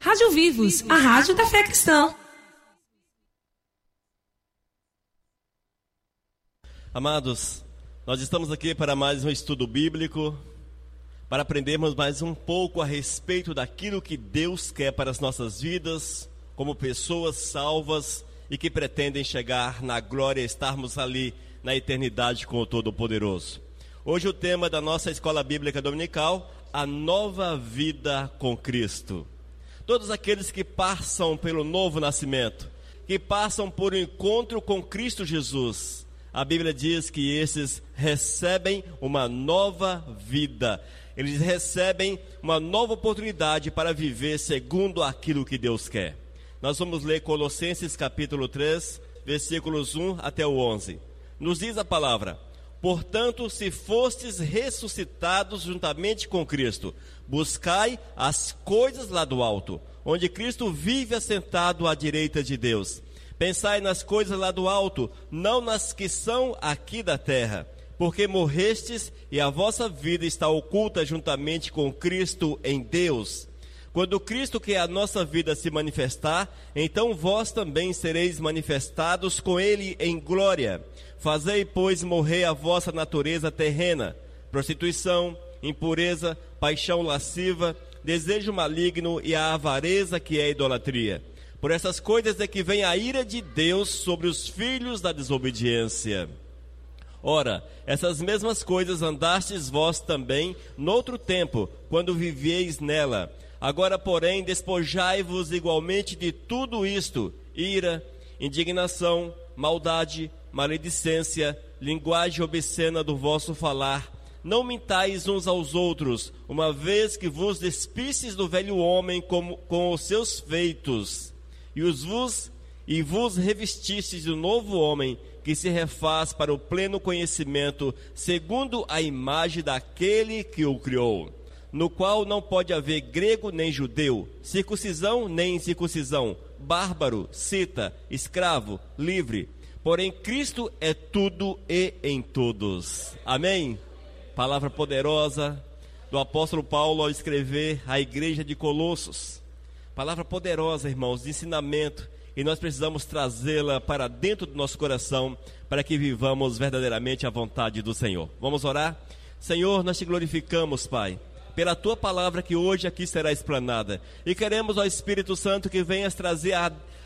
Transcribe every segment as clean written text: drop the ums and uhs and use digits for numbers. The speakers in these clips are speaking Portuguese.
Rádio Vivos, a rádio da fé cristã. Amados, nós estamos aqui para mais um estudo bíblico, para aprendermos mais um pouco a respeito daquilo que Deus quer para as nossas vidas, como pessoas salvas e que pretendem chegar na glória e estarmos ali na eternidade com o Todo-Poderoso. Hoje o tema da nossa escola bíblica dominical, a nova vida com Cristo. Todos aqueles que passam pelo novo nascimento, que passam por um encontro com Cristo Jesus, a Bíblia diz que esses recebem uma nova vida. Eles recebem uma nova oportunidade para viver segundo aquilo que Deus quer. Nós vamos ler Colossenses capítulo 3, versículos 1 até o 11. Nos diz a palavra: portanto, se fostes ressuscitados juntamente com Cristo, buscai as coisas lá do alto, onde Cristo vive assentado à direita de Deus. Pensai nas coisas lá do alto, não nas que são aqui da terra, porque morrestes e a vossa vida está oculta juntamente com Cristo em Deus. Quando Cristo, que é a nossa vida, se manifestar, então vós também sereis manifestados com Ele em glória. Fazei, pois, morrer a vossa natureza terrena, prostituição, impureza, paixão lasciva, desejo maligno e a avareza, que é a idolatria. Por essas coisas é que vem a ira de Deus sobre os filhos da desobediência. Ora, essas mesmas coisas andastes vós também noutro tempo, quando vivieis nela. Agora, porém, despojai-vos igualmente de tudo isto: ira, indignação, maldade, maledicência, linguagem obscena do vosso falar. Não mintais uns aos outros, uma vez que vos despistes do velho homem com os seus feitos, e vos revestistes do novo homem, que se refaz para o pleno conhecimento, segundo a imagem daquele que o criou, no qual não pode haver grego nem judeu, circuncisão nem incircuncisão, bárbaro, cita, escravo, livre, porém Cristo é tudo e em todos. Amém? Palavra poderosa do apóstolo Paulo ao escrever à igreja de Colossos. Palavra poderosa, irmãos, de ensinamento, e nós precisamos trazê-la para dentro do nosso coração, para que vivamos verdadeiramente a vontade do Senhor. Vamos orar? Senhor, nós te glorificamos, Pai, pela tua palavra que hoje aqui será explanada, e queremos, ó Espírito Santo, que venhas trazer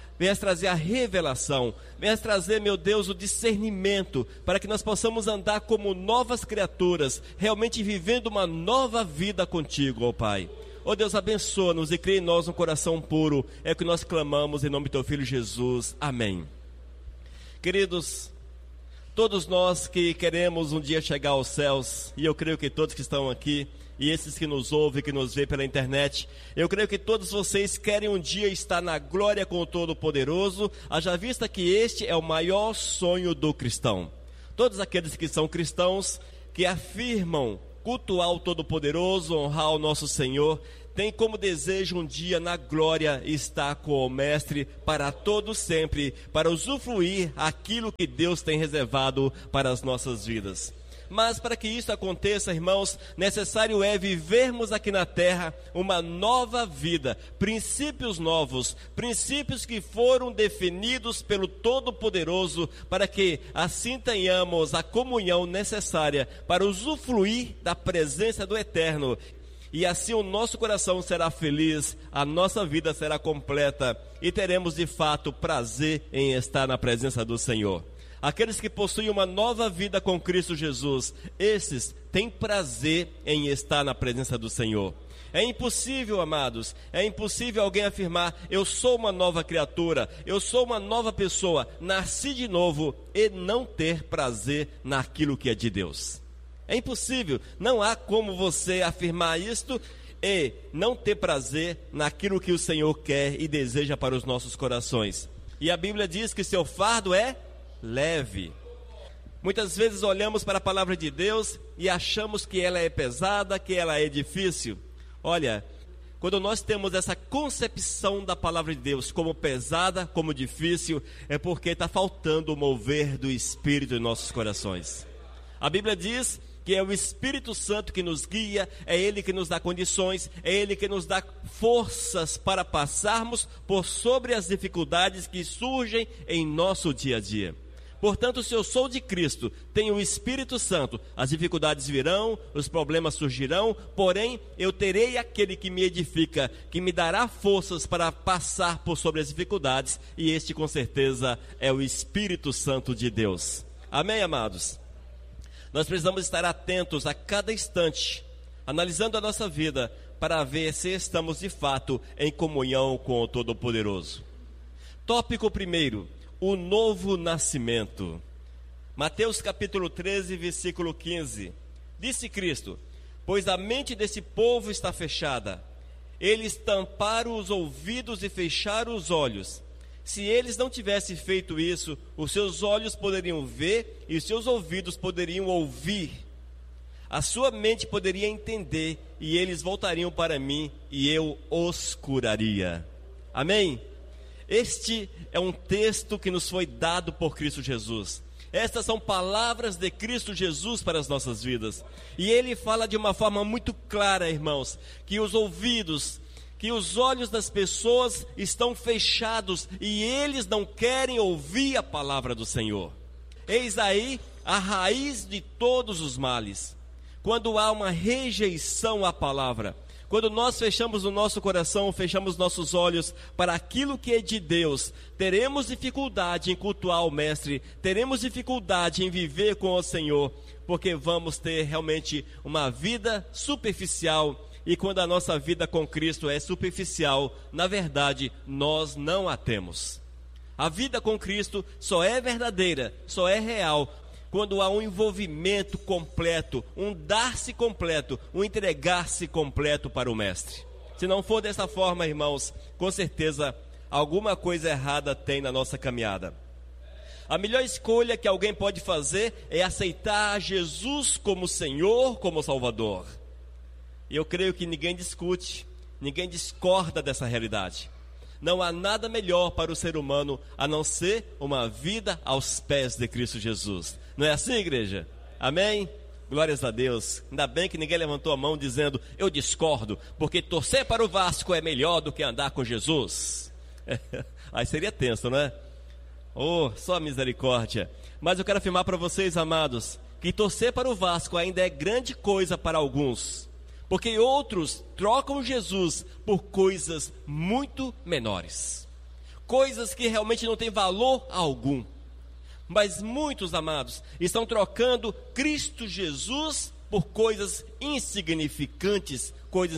a revelação, venhas trazer, meu Deus, o discernimento, para que nós possamos andar como novas criaturas, realmente vivendo uma nova vida contigo, ó Pai. Ó Deus, abençoa-nos e cria em nós um coração puro, é o que nós clamamos em nome do teu Filho Jesus, amém. Queridos, todos nós que queremos um dia chegar aos céus, e eu creio que todos que estão aqui, e esses que nos ouvem, que nos vê pela internet, eu creio que todos vocês querem um dia estar na glória com o Todo-Poderoso, haja vista que este é o maior sonho do cristão. Todos aqueles que são cristãos, que afirmam cultuar o Todo-Poderoso, honrar o nosso Senhor, tem como desejo um dia na glória estar com o Mestre para todo sempre, para usufruir aquilo que Deus tem reservado para as nossas vidas. Mas para que isso aconteça, irmãos, necessário é vivermos aqui na terra uma nova vida, princípios novos, princípios que foram definidos pelo Todo-Poderoso, para que assim tenhamos a comunhão necessária para usufruir da presença do Eterno. E assim o nosso coração será feliz, a nossa vida será completa e teremos de fato prazer em estar na presença do Senhor. Aqueles que possuem uma nova vida com Cristo Jesus, esses têm prazer em estar na presença do Senhor. É impossível, amados, é impossível alguém afirmar: eu sou uma nova criatura, eu sou uma nova pessoa, nasci de novo, e não ter prazer naquilo que é de Deus. É impossível, não há como você afirmar isto e não ter prazer naquilo que o Senhor quer e deseja para os nossos corações. E a Bíblia diz que seu fardo é leve. Muitas vezes olhamos para a palavra de Deus e achamos que ela é pesada, que ela é difícil. Olha, quando nós temos essa concepção da palavra de Deus como pesada, como difícil, é porque está faltando o mover do Espírito em nossos corações. A Bíblia diz que é o Espírito Santo que nos guia, é Ele que nos dá condições, é Ele que nos dá forças para passarmos por sobre as dificuldades que surgem em nosso dia a dia. Portanto, se eu sou de Cristo, tenho o Espírito Santo, as dificuldades virão, os problemas surgirão, porém eu terei aquele que me edifica, que me dará forças para passar por sobre as dificuldades, e este com certeza é o Espírito Santo de Deus. Amém, amados? Nós precisamos estar atentos a cada instante, analisando a nossa vida, para ver se estamos de fato em comunhão com o Todo-Poderoso. Tópico primeiro: o novo nascimento. Mateus capítulo 13, versículo 15. Disse Cristo: pois a mente desse povo está fechada. Eles tamparam os ouvidos e fecharam os olhos. Se eles não tivessem feito isso, os seus olhos poderiam ver e os seus ouvidos poderiam ouvir. A sua mente poderia entender e eles voltariam para mim e eu os curaria. Amém? Este é um texto que nos foi dado por Cristo Jesus. Estas são palavras de Cristo Jesus para as nossas vidas. E Ele fala de uma forma muito clara, irmãos, que os ouvidos, que os olhos das pessoas estão fechados e eles não querem ouvir a palavra do Senhor. Eis aí a raiz de todos os males. Quando há uma rejeição à palavra, quando nós fechamos o nosso coração, fechamos nossos olhos para aquilo que é de Deus, teremos dificuldade em cultuar o Mestre, teremos dificuldade em viver com o Senhor, porque vamos ter realmente uma vida superficial, e quando a nossa vida com Cristo é superficial, na verdade, nós não a temos. A vida com Cristo só é verdadeira, só é real, quando há um envolvimento completo, um dar-se completo, um entregar-se completo para o Mestre. Se não for dessa forma, irmãos, com certeza alguma coisa errada tem na nossa caminhada. A melhor escolha que alguém pode fazer é aceitar Jesus como Senhor, como Salvador. E eu creio que ninguém discute, ninguém discorda dessa realidade. Não há nada melhor para o ser humano a não ser uma vida aos pés de Cristo Jesus. Não é assim, igreja? Amém? Glórias a Deus. Ainda bem que ninguém levantou a mão dizendo: eu discordo, porque torcer para o Vasco é melhor do que andar com Jesus. Aí seria tenso, não é? Oh, só misericórdia. Mas eu quero afirmar para vocês, amados, que torcer para o Vasco ainda é grande coisa para alguns, porque outros trocam Jesus por coisas muito menores, coisas que realmente não têm valor algum. Mas muitos, amados, estão trocando Cristo Jesus por coisas insignificantes,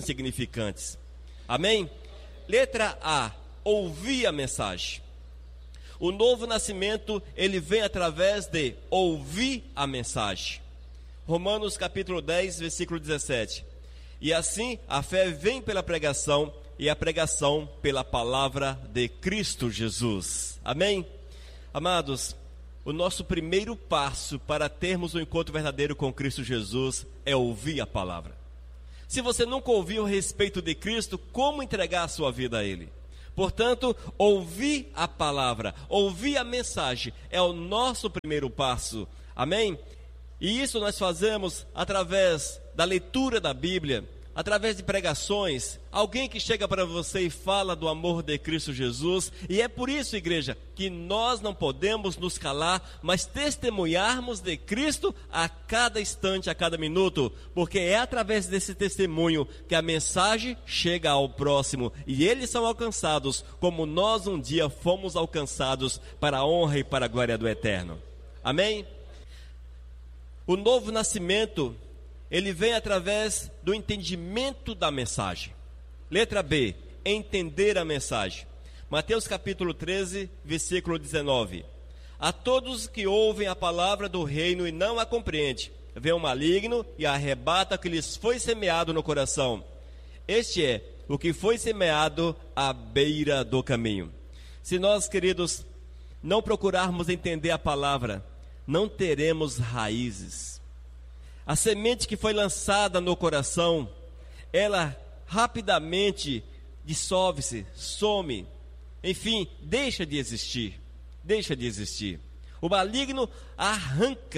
Amém? Letra A: ouvir a mensagem. O novo nascimento, ele vem através de ouvir a mensagem. Romanos capítulo 10, versículo 17. E assim a fé vem pela pregação, e a pregação pela palavra de Cristo Jesus. Amém? Amados, o nosso primeiro passo para termos um encontro verdadeiro com Cristo Jesus é ouvir a palavra. Se você nunca ouviu a respeito de Cristo, como entregar a sua vida a Ele? Portanto, ouvir a palavra, ouvir a mensagem é o nosso primeiro passo. Amém? E isso nós fazemos através da leitura da Bíblia, através de pregações, alguém que chega para você e fala do amor de Cristo Jesus. E é por isso, igreja, que nós não podemos nos calar, mas testemunharmos de Cristo a cada instante, a cada minuto, porque é através desse testemunho que a mensagem chega ao próximo, e eles são alcançados como nós um dia fomos alcançados, para a honra e para a glória do Eterno. Amém? O novo nascimento, ele vem através do entendimento da mensagem. Letra B: entender a mensagem. Mateus capítulo 13, versículo 19. A todos que ouvem a palavra do reino e não a compreendem, vem o maligno e arrebata o que lhes foi semeado no coração. Este é o que foi semeado à beira do caminho. Se nós, queridos, não procurarmos entender a palavra, não teremos raízes. A semente que foi lançada no coração, ela rapidamente dissolve-se, some, enfim, deixa de existir. O maligno arranca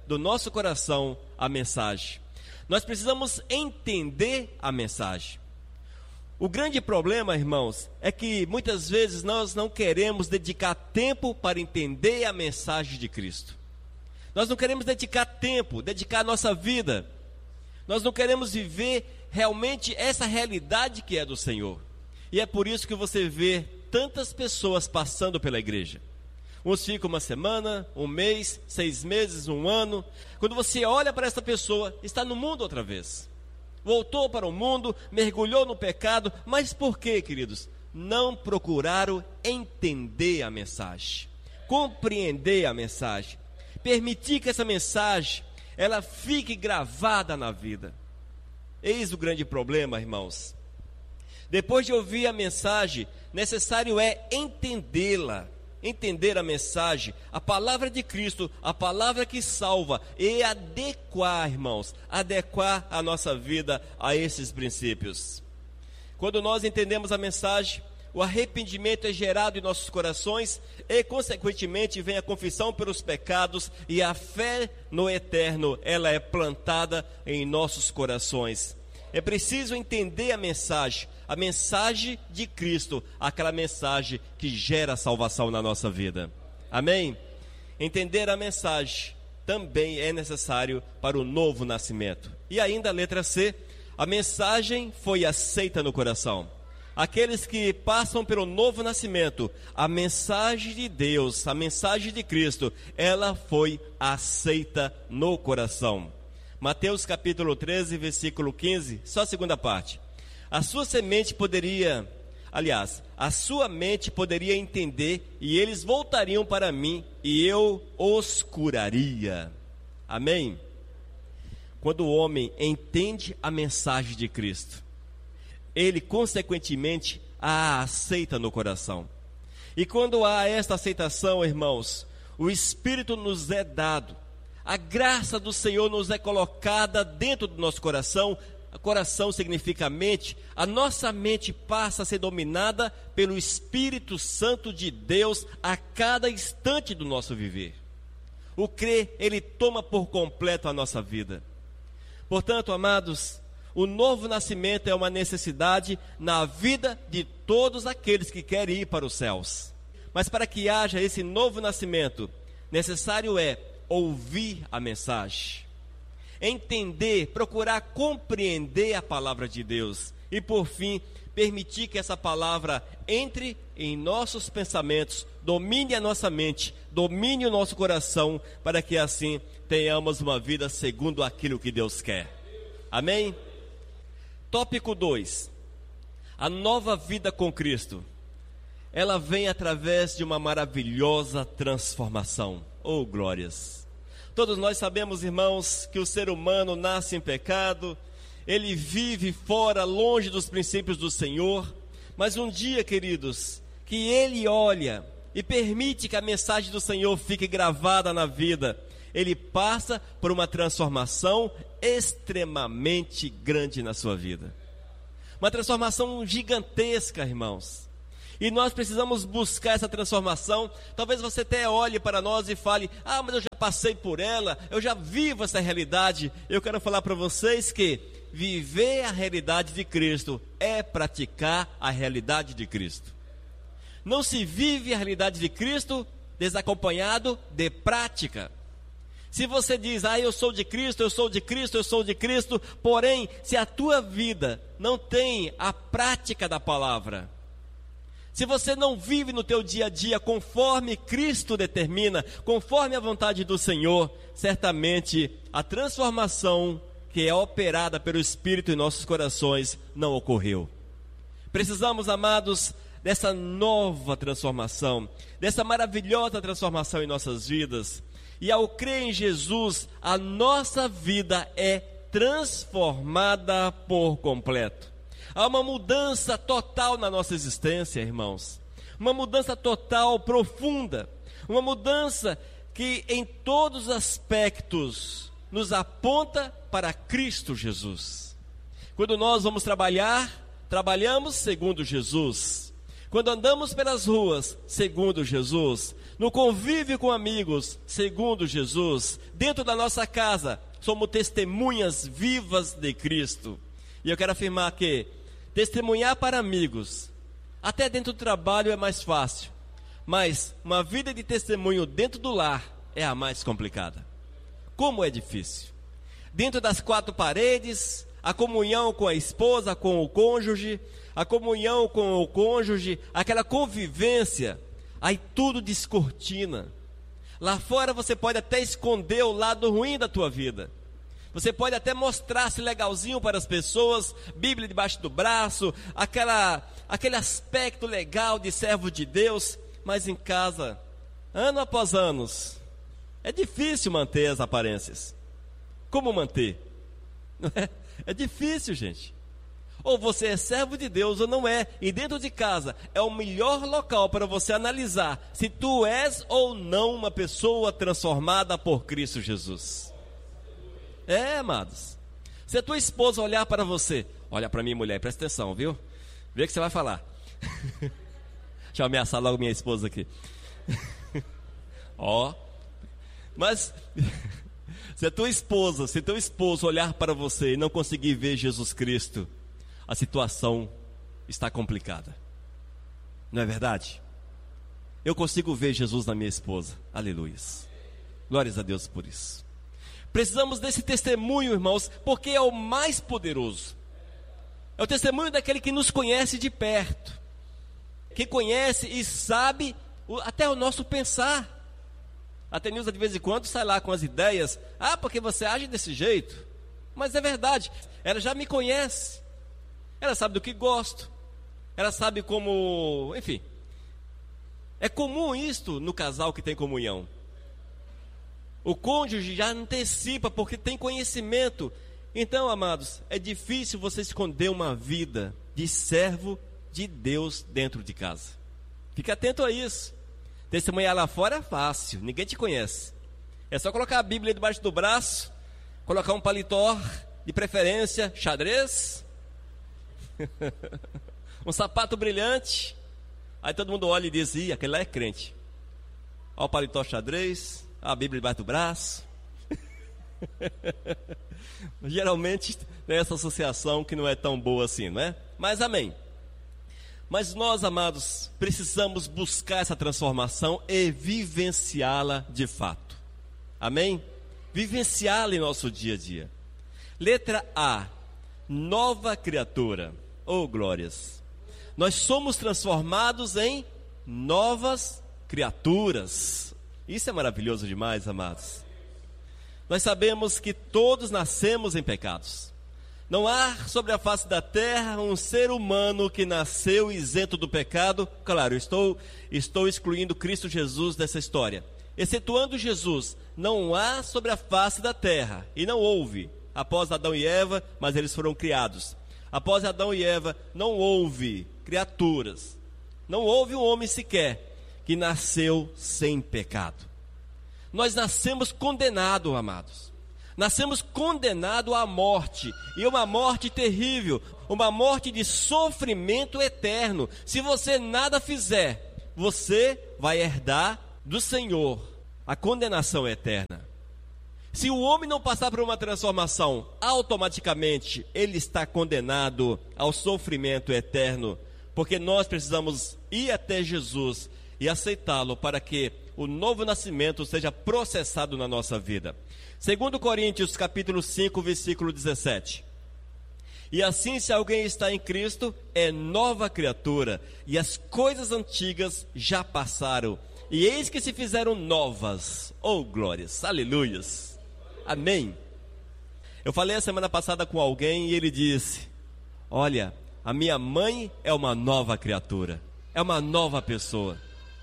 do nosso coração a mensagem. Nós precisamos entender a mensagem. O grande problema, irmãos, é que muitas vezes nós não queremos dedicar tempo para entender a mensagem de Cristo. Nós não queremos dedicar tempo, dedicar a nossa vida. Nós não queremos viver realmente essa realidade que é do Senhor. E é por isso que você vê tantas pessoas passando pela igreja. Uns ficam uma semana, um mês, 6 meses, um ano. Quando você olha para essa pessoa, está no mundo outra vez. Voltou para o mundo, mergulhou no pecado. Mas por quê, queridos? Não procuraram entender a mensagem, compreender a mensagem, permitir que essa mensagem ela fique gravada na vida. Eis o grande problema, irmãos. Depois de ouvir a mensagem, necessário é entendê-la, entender a mensagem, a palavra de Cristo, a palavra que salva, e adequar, irmãos, adequar a nossa vida a esses princípios. Quando nós entendemos a mensagem, o arrependimento é gerado em nossos corações e, consequentemente, vem a confissão pelos pecados e a fé no eterno, ela é plantada em nossos corações. É preciso entender a mensagem de Cristo, aquela mensagem que gera salvação na nossa vida. Amém? Entender a mensagem também é necessário para o novo nascimento. E ainda a letra C, a mensagem foi aceita no coração. Aqueles que passam pelo novo nascimento, a mensagem de Deus, a mensagem de Cristo, ela foi aceita no coração. Mateus capítulo 13, versículo 15, só a segunda parte. A sua mente poderia entender e eles voltariam para mim e eu os curaria. Amém? Quando o homem entende a mensagem de Cristo, ele consequentemente a aceita no coração. E quando há esta aceitação, irmãos, o Espírito nos é dado, a graça do Senhor nos é colocada dentro do nosso coração. Coração significa mente. A nossa mente passa a ser dominada pelo Espírito Santo de Deus a cada instante do nosso viver. O crer, ele toma por completo a nossa vida. Portanto, amados, o novo nascimento é uma necessidade na vida de todos aqueles que querem ir para os céus. Mas para que haja esse novo nascimento, necessário é ouvir a mensagem, entender, procurar compreender a palavra de Deus e, por fim, permitir que essa palavra entre em nossos pensamentos, domine a nossa mente, domine o nosso coração, para que assim tenhamos uma vida segundo aquilo que Deus quer. Amém? Tópico 2. A nova vida com Cristo. Ela vem através de uma maravilhosa transformação. Oh, glórias! Todos nós sabemos, irmãos, que o ser humano nasce em pecado, ele vive fora, longe dos princípios do Senhor, mas um dia, queridos, que ele olha e permite que a mensagem do Senhor fique gravada na vida, ele passa por uma transformação extremamente grande na sua vida. Uma transformação gigantesca, irmãos. E nós precisamos buscar essa transformação. Talvez você até olhe para nós e fale: ah, mas eu já passei por ela, eu já vivo essa realidade. Eu quero falar para vocês que viver a realidade de Cristo é praticar a realidade de Cristo. Não se vive a realidade de Cristo desacompanhado de prática. Se você diz: ah, eu sou de Cristo, eu sou de Cristo, eu sou de Cristo, porém, se a tua vida não tem a prática da palavra, se você não vive no teu dia a dia conforme Cristo determina, conforme a vontade do Senhor, certamente a transformação que é operada pelo Espírito em nossos corações não ocorreu. Precisamos, amados, dessa nova transformação, dessa maravilhosa transformação em nossas vidas. E ao crer em Jesus, a nossa vida é transformada por completo. Há uma mudança total na nossa existência, irmãos. Uma mudança total, profunda. Uma mudança que em todos os aspectos nos aponta para Cristo Jesus. Quando nós vamos trabalhar, trabalhamos segundo Jesus. Quando andamos pelas ruas, segundo Jesus, no convívio com amigos, segundo Jesus, dentro da nossa casa, somos testemunhas vivas de Cristo. E eu quero afirmar que testemunhar para amigos, até dentro do trabalho é mais fácil, mas uma vida de testemunho dentro do lar é a mais complicada. Como é difícil. Dentro das quatro paredes, a comunhão com a esposa, com o cônjuge, a comunhão com o cônjuge, aquela convivência, aí tudo descortina. Lá fora você pode até esconder o lado ruim da tua vida. Você pode até mostrar-se legalzinho para as pessoas, Bíblia debaixo do braço, aquele aspecto legal de servo de Deus, mas em casa, ano após ano, é difícil manter as aparências. Como manter? Não é? É difícil, gente. Ou você é servo de Deus ou não é. E dentro de casa é o melhor local para você analisar se tu és ou não uma pessoa transformada por Cristo Jesus. Amados. Se a tua esposa olhar para você, olha para mim, mulher, presta atenção, viu? Vê o que você vai falar. Deixa eu ameaçar logo minha esposa aqui. Mas se teu esposo olhar para você e não conseguir ver Jesus Cristo, a situação está complicada. Não é verdade? Eu consigo ver Jesus na minha esposa. Aleluia. Glórias a Deus por isso. Precisamos desse testemunho, irmãos, porque é o mais poderoso. É o testemunho daquele que nos conhece de perto, que conhece e sabe até o nosso pensar. A Tenilza de vez em quando sai lá com as ideias, porque você age desse jeito. Mas é verdade, ela já me conhece, ela sabe do que gosto, ela sabe como, enfim. É comum isto no casal que tem comunhão. O cônjuge já antecipa porque tem conhecimento. Então, amados, é difícil você esconder uma vida de servo de Deus dentro de casa. Fique atento a isso. Testemunhar lá fora é fácil, ninguém te conhece. É só colocar a Bíblia debaixo do braço, colocar um paletó, de preferência xadrez, um sapato brilhante. Aí todo mundo olha e diz: aquele lá é crente. Olha o paletó xadrez, a Bíblia debaixo do braço. Geralmente tem essa associação que não é tão boa assim, não é? Mas amém. Mas nós, amados, precisamos buscar essa transformação e vivenciá-la de fato. Amém? Vivenciá-la em nosso dia a dia. Letra A, nova criatura. Oh, glórias. Nós somos transformados em novas criaturas. Isso é maravilhoso demais, amados. Nós sabemos que todos nascemos em pecados. Não há sobre a face da terra um ser humano que nasceu isento do pecado. Claro, estou excluindo Cristo Jesus dessa história. Excetuando Jesus, não há sobre a face da terra, e não houve, após Adão e Eva, mas eles foram criados. Após Adão e Eva, não houve criaturas, não houve um homem sequer que nasceu sem pecado. Nós nascemos condenados, amados. Nascemos condenados à morte, e uma morte terrível, uma morte de sofrimento eterno. Se você nada fizer, você vai herdar do Senhor a condenação eterna. Se o homem não passar por uma transformação, automaticamente ele está condenado ao sofrimento eterno, porque nós precisamos ir até Jesus e aceitá-lo para que o novo nascimento seja processado na nossa vida. 2 Coríntios capítulo 5, versículo 17. E assim, se alguém está em Cristo, é nova criatura, e as coisas antigas já passaram, e eis que se fizeram novas. Oh, glórias, aleluias, amém. Eu falei a semana passada com alguém e ele disse: olha, a minha mãe é uma nova criatura, é uma nova pessoa.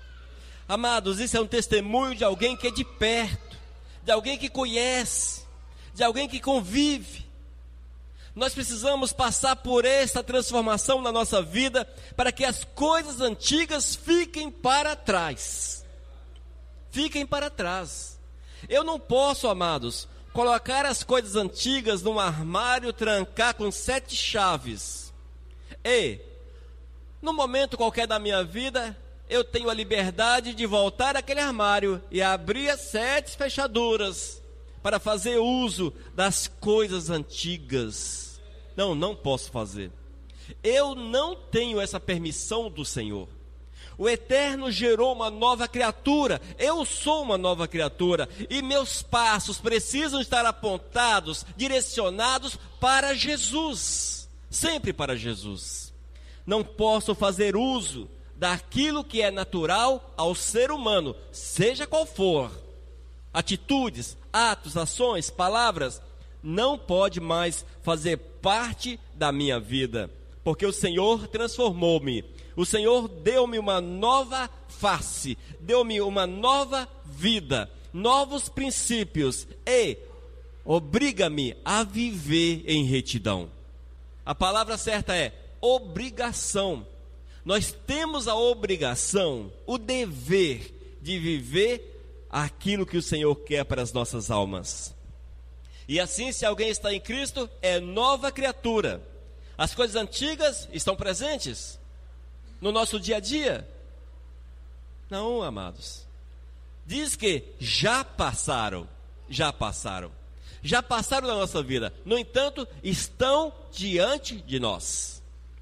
Amados, isso é um testemunho de alguém que é de perto, de alguém que conhece, de alguém que convive. Nós precisamos passar por essa transformação na nossa vida, para que as coisas antigas fiquem para trás. Fiquem para trás. Eu não posso, amados, colocar as coisas antigas num armário, trancar com 7 chaves. E No momento qualquer da minha vida, eu tenho a liberdade de voltar àquele armário e abrir as 7 fechaduras para fazer uso das coisas antigas. Não posso fazer. Eu não tenho essa permissão do Senhor. O Eterno gerou uma nova criatura. Eu sou uma nova criatura. E meus passos precisam estar apontados, direcionados para Jesus. Sempre para Jesus. Não posso fazer uso daquilo que é natural ao ser humano, seja qual for. Atitudes, atos, ações, palavras, não pode mais fazer parte da minha vida. Porque o Senhor transformou-me. O Senhor deu-me uma nova face, deu-me uma nova vida, novos princípios e obriga-me a viver em retidão. A palavra certa é obrigação. Nós temos a obrigação, o dever de viver aquilo que o Senhor quer para as nossas almas. E assim, se alguém está em Cristo, é nova criatura. As coisas antigas estão presentes no nosso dia a dia? Não, amados. Diz que já passaram da nossa vida. No entanto, estão diante de nós.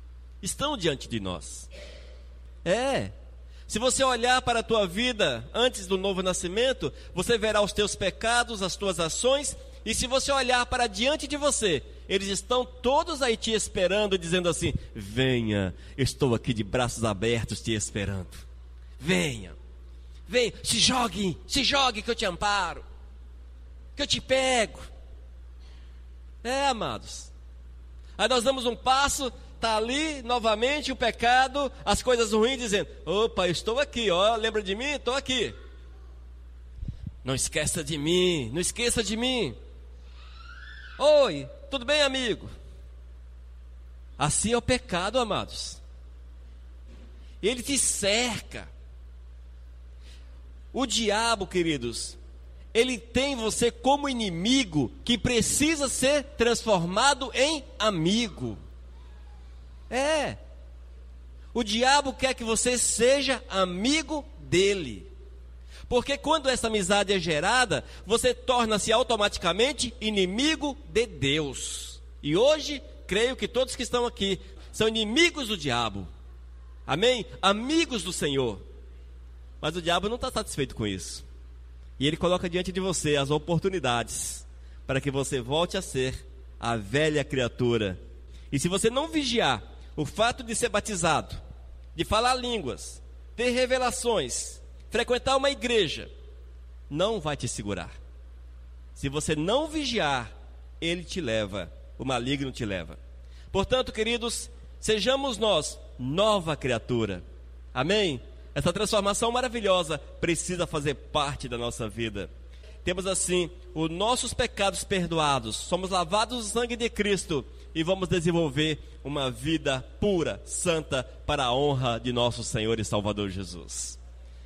Se você olhar para a tua vida antes do novo nascimento, você verá os teus pecados, as tuas ações. E se você olhar para diante de você, eles estão todos aí te esperando, dizendo assim: venha, estou aqui de braços abertos te esperando. Venha, se jogue que eu te amparo, que eu te pego. Amados. Aí nós damos um passo, está ali novamente o pecado, as coisas ruins, dizendo: opa, estou aqui, lembra de mim? Estou aqui. Não esqueça de mim. Oi, tudo bem, amigo? Assim é o pecado, amados. Ele te cerca. O diabo, queridos, ele tem você como inimigo que precisa ser transformado em amigo. O diabo quer que você seja amigo dele. Porque quando essa amizade é gerada, você torna-se automaticamente inimigo de Deus. E hoje, creio que todos que estão aqui são inimigos do diabo. Amém? Amigos do Senhor. Mas o diabo não está satisfeito com isso. E ele coloca diante de você as oportunidades para que você volte a ser a velha criatura. E se você não vigiar o fato de ser batizado, de falar línguas, ter revelações, frequentar uma igreja, não vai te segurar. Se você não vigiar, ele te leva, o maligno te leva. Portanto, queridos, sejamos nós nova criatura. Amém? Essa transformação maravilhosa precisa fazer parte da nossa vida. Temos assim os nossos pecados perdoados, somos lavados no sangue de Cristo e vamos desenvolver uma vida pura, santa, para a honra de nosso Senhor e Salvador Jesus.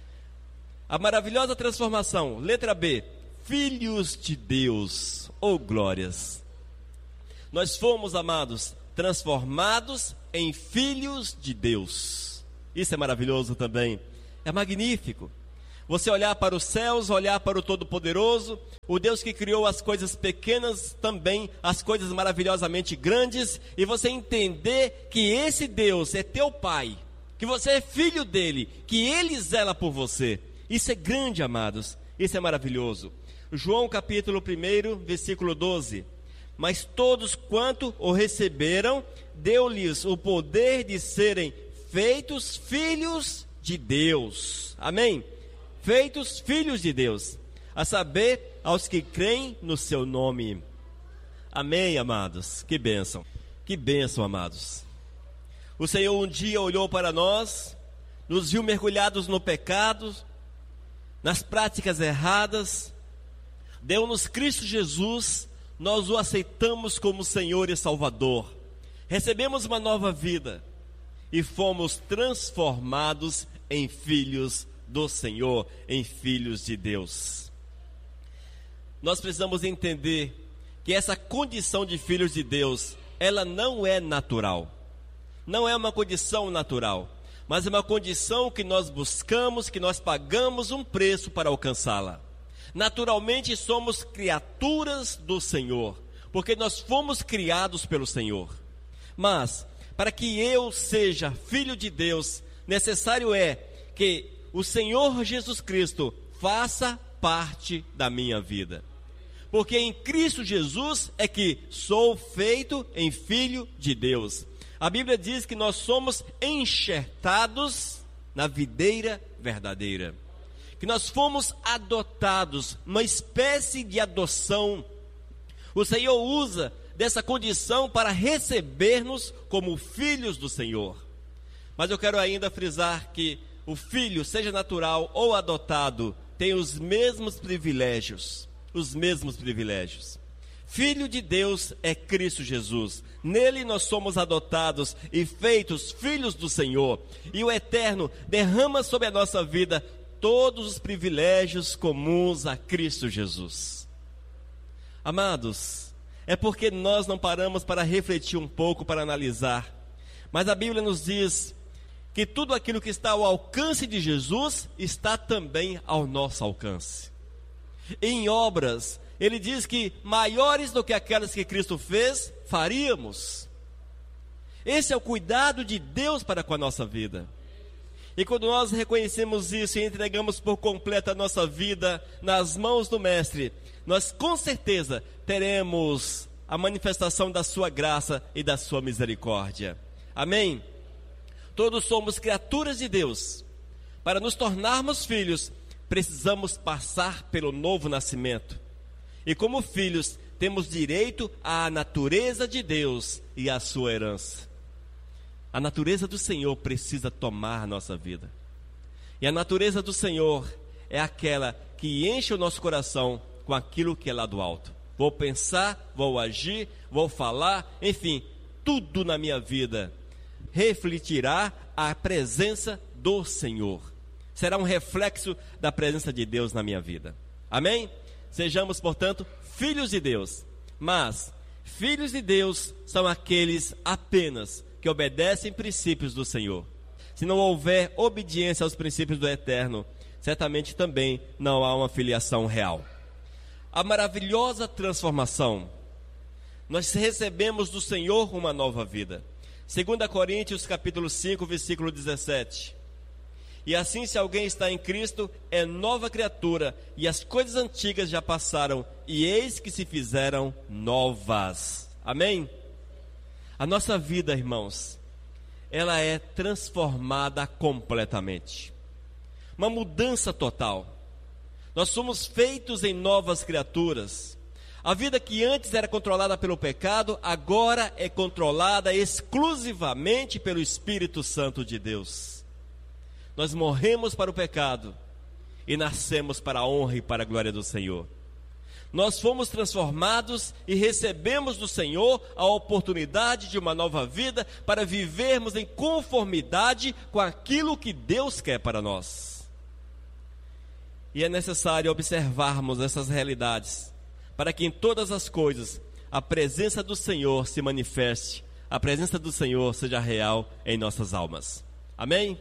A maravilhosa transformação, letra B, filhos de Deus, glórias. Nós fomos, amados, transformados em filhos de Deus. Isso é maravilhoso também, é magnífico. Você olhar para os céus, olhar para o Todo-Poderoso, o Deus que criou as coisas pequenas, também as coisas maravilhosamente grandes, e você entender que esse Deus é teu Pai, que você é filho dele, que ele zela por você. Isso é grande, amados, isso é maravilhoso. João capítulo 1, versículo 12. Mas todos quanto o receberam, deu-lhes o poder de serem feitos filhos de Deus. Amém? Feitos filhos de Deus, a saber, aos que creem no seu nome. Amém, amados? Que bênção, amados. O Senhor um dia olhou para nós, nos viu mergulhados no pecado, nas práticas erradas, deu-nos Cristo Jesus, nós o aceitamos como Senhor e Salvador, recebemos uma nova vida e fomos transformados em filhos do Senhor, em filhos de Deus. Nós precisamos entender que essa condição de filhos de Deus, ela não é natural. não é uma condição natural, mas é uma condição que nós buscamos, que nós pagamos um preço para alcançá-la. Naturalmente somos criaturas do Senhor, porque nós fomos criados pelo Senhor. Mas, para que eu seja filho de Deus, necessário é que o Senhor Jesus Cristo faça parte da minha vida. Porque em Cristo Jesus é que sou feito em filho de Deus. A Bíblia diz que nós somos enxertados na videira verdadeira. Que nós fomos adotados, uma espécie de adoção. O Senhor usa dessa condição para receber-nos como filhos do Senhor. Mas eu quero ainda frisar que o filho, seja natural ou adotado, tem os mesmos privilégios. Os mesmos privilégios. Filho de Deus é Cristo Jesus. Nele nós somos adotados e feitos filhos do Senhor. E o Eterno derrama sobre a nossa vida todos os privilégios comuns a Cristo Jesus. Amados, é porque nós não paramos para refletir um pouco, para analisar. Mas a Bíblia nos diz que tudo aquilo que está ao alcance de Jesus está também ao nosso alcance. Em obras, ele diz que maiores do que aquelas que Cristo fez, faríamos. Esse é o cuidado de Deus para com a nossa vida. E quando nós reconhecemos isso e entregamos por completo a nossa vida nas mãos do Mestre, nós com certeza teremos a manifestação da sua graça e da sua misericórdia. Amém? Todos somos criaturas de Deus. Para nos tornarmos filhos, precisamos passar pelo novo nascimento. E como filhos, temos direito à natureza de Deus e à sua herança. A natureza do Senhor precisa tomar a nossa vida. E a natureza do Senhor é aquela que enche o nosso coração com aquilo que é lá do alto. Vou pensar, vou agir, vou falar, enfim, tudo na minha vida refletirá a presença do Senhor. Será um reflexo da presença de Deus na minha vida. Amém? Sejamos, portanto, filhos de Deus. Mas filhos de Deus são aqueles apenas que obedecem princípios do Senhor. Se não houver obediência aos princípios do Eterno, certamente também não há uma filiação real. A maravilhosa transformação. Nós recebemos do Senhor uma nova vida. 2 Coríntios capítulo 5, versículo 17. E assim, se alguém está em Cristo, é nova criatura, e as coisas antigas já passaram, e eis que se fizeram novas. Amém? A nossa vida, irmãos, ela é transformada completamente. Uma mudança total. Nós somos feitos em novas criaturas. A vida que antes era controlada pelo pecado, agora é controlada exclusivamente pelo Espírito Santo de Deus. Nós morremos para o pecado e nascemos para a honra e para a glória do Senhor. Nós fomos transformados e recebemos do Senhor a oportunidade de uma nova vida para vivermos em conformidade com aquilo que Deus quer para nós. E é necessário observarmos essas realidades para que em todas as coisas a presença do Senhor se manifeste, a presença do Senhor seja real em nossas almas. Amém?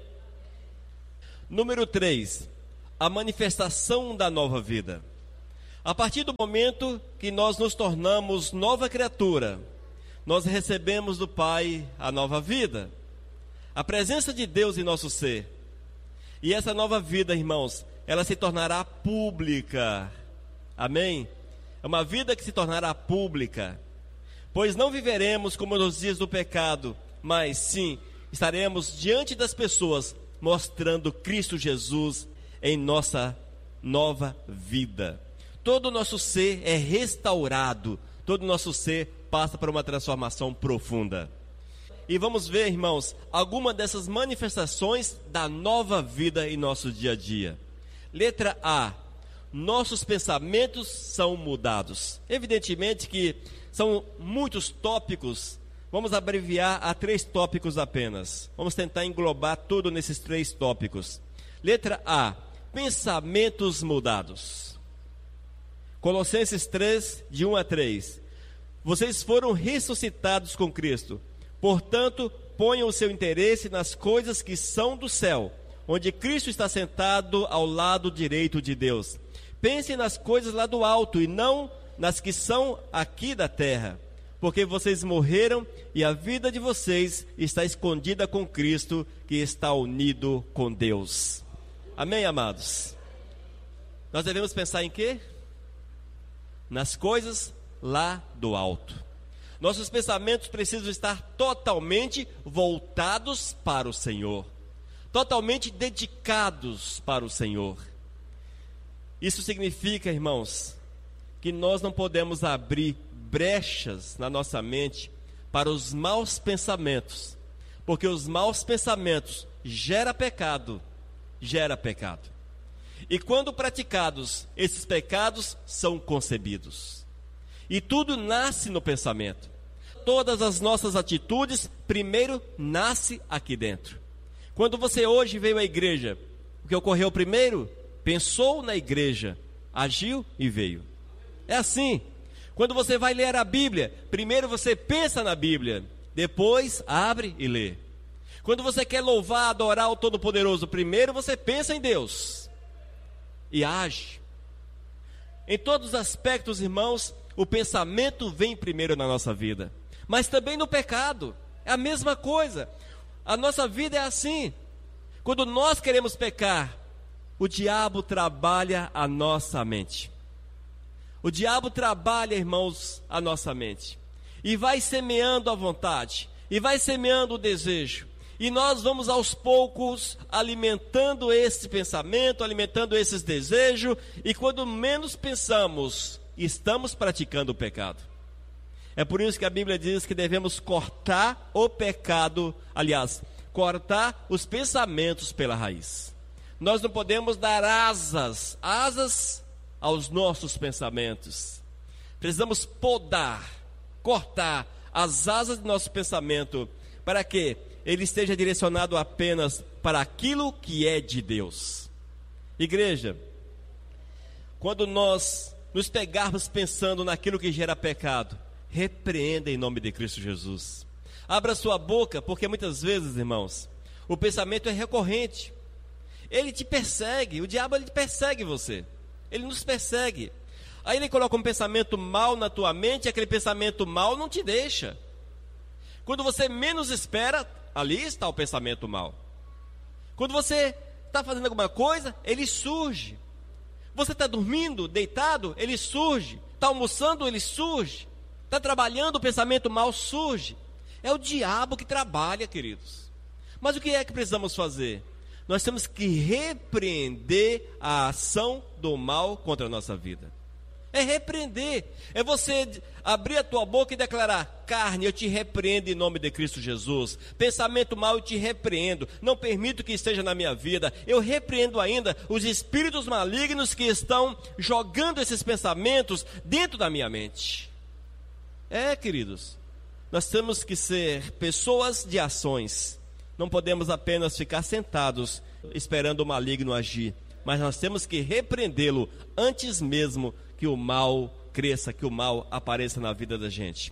Número 3, a manifestação da nova vida. A partir do momento que nós nos tornamos nova criatura, nós recebemos do Pai a nova vida, a presença de Deus em nosso ser. E essa nova vida, irmãos, ela se tornará pública. Amém? É uma vida que se tornará pública, pois não viveremos como nos dias do pecado, mas sim estaremos diante das pessoas mostrando Cristo Jesus em nossa nova vida. Todo o nosso ser é restaurado, todo o nosso ser passa por uma transformação profunda. E vamos ver, irmãos, alguma dessas manifestações da nova vida em nosso dia a dia. Letra A, nossos pensamentos são mudados. Evidentemente que são muitos tópicos. Vamos abreviar a 3 tópicos apenas. Vamos tentar englobar tudo nesses 3 tópicos. Letra A, pensamentos mudados. Colossenses 3, de 1 a 3. Vocês foram ressuscitados com Cristo. Portanto, ponham o seu interesse nas coisas que são do céu, onde Cristo está sentado ao lado direito de Deus. Pensem nas coisas lá do alto e não nas que são aqui da terra, porque vocês morreram e a vida de vocês está escondida com Cristo, que está unido com Deus. Amém, amados? Nós devemos pensar em quê? Nas coisas lá do alto. Nossos pensamentos precisam estar totalmente voltados para o Senhor, totalmente dedicados para o Senhor. Isso significa, irmãos, que nós não podemos abrir brechas na nossa mente para os maus pensamentos, porque os maus pensamentos geram pecado. E quando praticados, esses pecados são concebidos. E tudo nasce no pensamento. Todas as nossas atitudes primeiro nasce aqui dentro. Quando você hoje veio à igreja, o que ocorreu primeiro? Pensou na igreja, agiu e veio. É assim. Quando você vai ler a Bíblia, primeiro você pensa na Bíblia, depois abre e lê. Quando você quer louvar, adorar o Todo-Poderoso, primeiro você pensa em Deus e age. Em todos os aspectos, irmãos, o pensamento vem primeiro na nossa vida. Mas também no pecado, é a mesma coisa. A nossa vida é assim. Quando nós queremos pecar, o diabo trabalha a nossa mente. O diabo trabalha, irmãos, a nossa mente. E vai semeando a vontade, e vai semeando o desejo. E nós vamos aos poucos alimentando esse pensamento, alimentando esses desejos. E quando menos pensamos, estamos praticando o pecado. É por isso que a Bíblia diz que devemos cortar o pecado, aliás, cortar os pensamentos pela raiz. Nós não podemos dar asas aos nossos pensamentos. Precisamos podar, cortar as asas do nosso pensamento, para que ele esteja direcionado apenas para aquilo que é de Deus. Igreja, quando nós nos pegarmos pensando naquilo que gera pecado, repreenda em nome de Cristo Jesus. Abra sua boca, porque muitas vezes, irmãos, o pensamento é recorrente. Ele te persegue, o diabo ele persegue você. Ele nos persegue. Aí ele coloca um pensamento mal na tua mente, e aquele pensamento mal não te deixa. Quando você menos espera, ali está o pensamento mal. Quando você está fazendo alguma coisa, ele surge. Você está dormindo, deitado, ele surge. Está almoçando, ele surge. Está trabalhando, o pensamento mal surge. É o diabo que trabalha, queridos. Mas o que é que precisamos fazer? Nós temos que repreender a ação do mal contra a nossa vida. É repreender. É você abrir a tua boca e declarar: carne, eu te repreendo em nome de Cristo Jesus. Pensamento mau, eu te repreendo. Não permito que esteja na minha vida. Eu repreendo ainda os espíritos malignos que estão jogando esses pensamentos dentro da minha mente. Queridos, nós temos que ser pessoas de ações. Não podemos apenas ficar sentados esperando o maligno agir, mas nós temos que repreendê-lo antes mesmo que o mal cresça, que o mal apareça na vida da gente.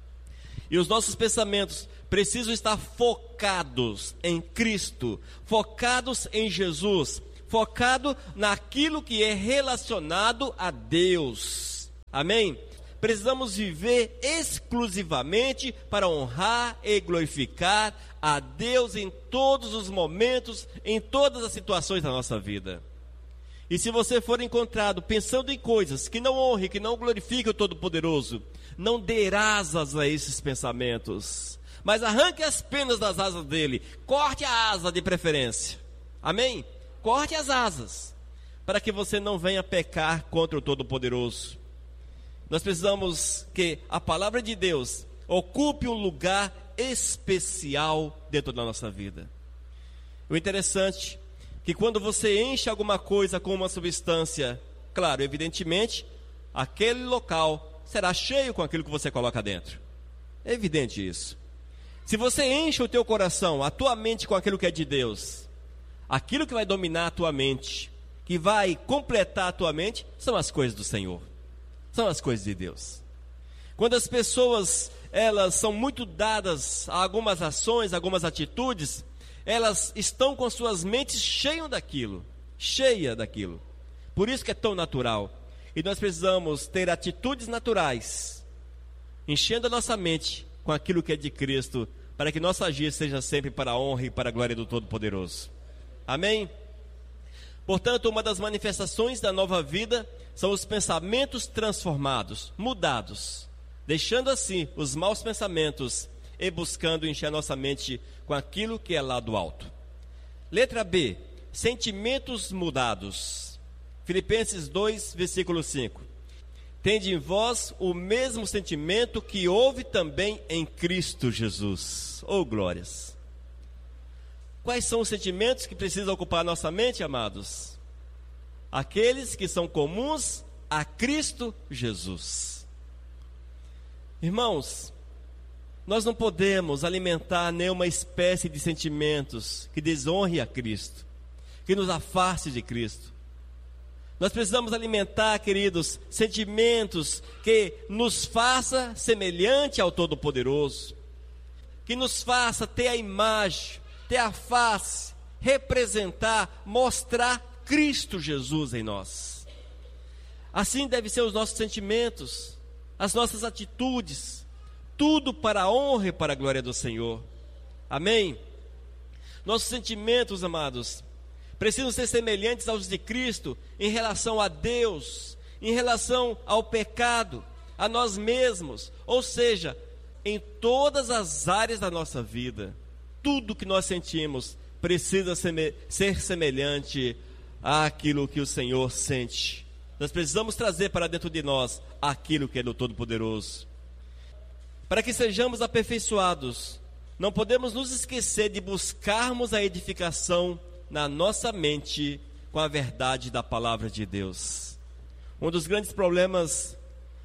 E os nossos pensamentos precisam estar focados em Cristo, focados em Jesus, focado naquilo que é relacionado a Deus. Amém? Precisamos viver exclusivamente para honrar e glorificar a Deus em todos os momentos, em todas as situações da nossa vida. E se você for encontrado pensando em coisas que não honrem, que não glorifiquem o Todo-Poderoso, não dê asas a esses pensamentos, mas arranque as penas das asas dele, corte a asa de preferência. Amém? Corte as asas, para que você não venha pecar contra o Todo-Poderoso. Nós precisamos que a palavra de Deus ocupe um lugar especial dentro da nossa vida. O interessante é que quando você enche alguma coisa com uma substância, claro, evidentemente, aquele local será cheio com aquilo que você coloca dentro. É evidente isso. Se você enche o teu coração, a tua mente com aquilo que é de Deus, aquilo que vai dominar a tua mente, que vai completar a tua mente, são as coisas do Senhor. São as coisas de Deus. Quando as pessoas, elas são muito dadas a algumas ações, algumas atitudes, elas estão com suas mentes cheias daquilo. Por isso que é tão natural. E nós precisamos ter atitudes naturais, enchendo a nossa mente com aquilo que é de Cristo, para que nosso agir seja sempre para a honra e para a glória do Todo-Poderoso. Amém? Portanto, uma das manifestações da nova vida são os pensamentos transformados, mudados, deixando assim os maus pensamentos e buscando encher a nossa mente com aquilo que é lá do alto. Letra B, sentimentos mudados. Filipenses 2, versículo 5. Tende em vós o mesmo sentimento que houve também em Cristo Jesus. Oh, glórias! Quais são os sentimentos que precisam ocupar a nossa mente, amados? Aqueles que são comuns a Cristo Jesus. Irmãos, nós não podemos alimentar nenhuma espécie de sentimentos que desonre a Cristo, que nos afaste de Cristo. Nós precisamos alimentar, queridos, sentimentos que nos faça semelhante ao Todo-Poderoso, que nos faça ter a imagem, ter a face, representar, mostrar Cristo Jesus em nós. Assim devem ser os nossos sentimentos, as nossas atitudes, tudo para a honra e para a glória do Senhor. Amém? Nossos sentimentos, amados, precisam ser semelhantes aos de Cristo em relação a Deus, em relação ao pecado, a nós mesmos, ou seja, em todas as áreas da nossa vida. Tudo que nós sentimos precisa ser semelhante àquilo que o Senhor sente. Nós precisamos trazer para dentro de nós aquilo que é do Todo-Poderoso. Para que sejamos aperfeiçoados, não podemos nos esquecer de buscarmos a edificação na nossa mente com a verdade da palavra de Deus. Um dos grandes problemas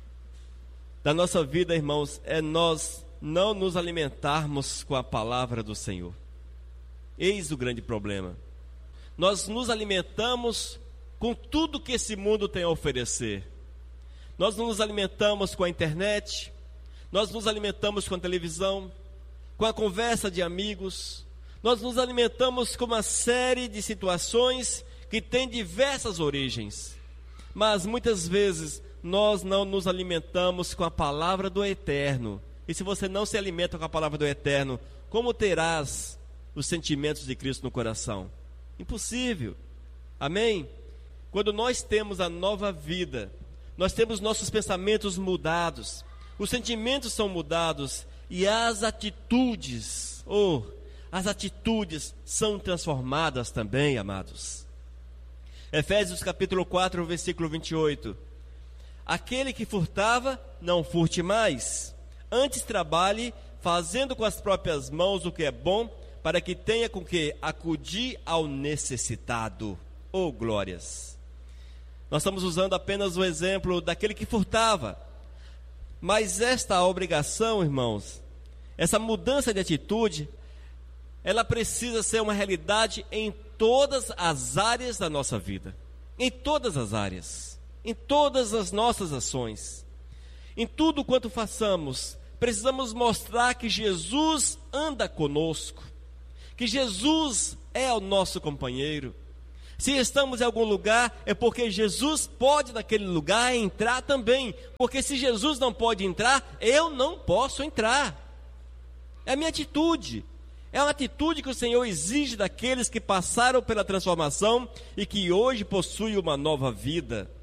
da nossa vida, irmãos, é nós não nos alimentarmos com a palavra do Senhor. Eis o grande problema. Nós nos alimentamos com tudo que esse mundo tem a oferecer. Nós nos alimentamos com a internet, nós nos alimentamos com a televisão, com a conversa de amigos, nós nos alimentamos com uma série de situações que têm diversas origens, mas muitas vezes nós não nos alimentamos com a palavra do Eterno. E se você não se alimenta com a palavra do Eterno, como terás os sentimentos de Cristo no coração? Impossível. Amém? Quando nós temos a nova vida, nós temos nossos pensamentos mudados, os sentimentos são mudados e as atitudes, as atitudes são transformadas também, amados. Efésios capítulo 4, versículo 28. Aquele que furtava, não furte mais, antes trabalhe, fazendo com as próprias mãos o que é bom, para que tenha com que acudir ao necessitado. Oh, glórias! Nós estamos usando apenas o exemplo daquele que furtava, mas esta obrigação, irmãos, essa mudança de atitude, ela precisa ser uma realidade em todas as áreas da nossa vida, em todas as áreas, em todas as nossas ações, em tudo quanto façamos. Precisamos mostrar que Jesus anda conosco, que Jesus é o nosso companheiro. Se estamos em algum lugar, é porque Jesus pode naquele lugar entrar também, porque se Jesus não pode entrar, eu não posso entrar. É a minha atitude. É uma atitude que o Senhor exige daqueles que passaram pela transformação e que hoje possuem uma nova vida.